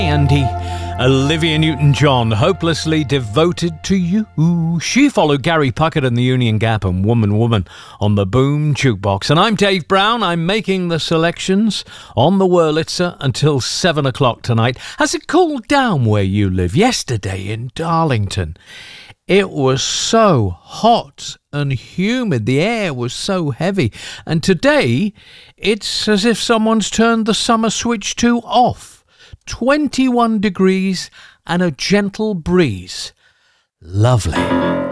Andy, Olivia Newton-John, hopelessly devoted to you. She followed Gary Puckett and the Union Gap and Woman Woman on the Boom Jukebox. And I'm Dave Brown. I'm making the selections on the Wurlitzer until 7 o'clock tonight. Has it cooled down where you live? Yesterday in Darlington, it was so hot and humid. The air was so heavy. And today, it's as if someone's turned the summer switch to off. 21 degrees and a gentle breeze. Lovely.